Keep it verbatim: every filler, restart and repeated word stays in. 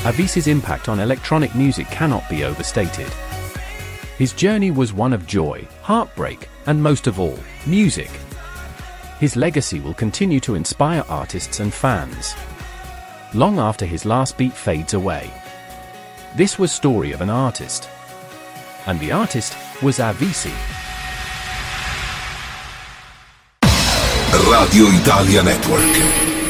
Avicii's impact on electronic music cannot be overstated. His journey was one of joy, heartbreak, and most of all, music. His legacy will continue to inspire artists and fans long after his last beat fades away. This was Story of an Artist. And the artist was Avicii. Radio Italia Network.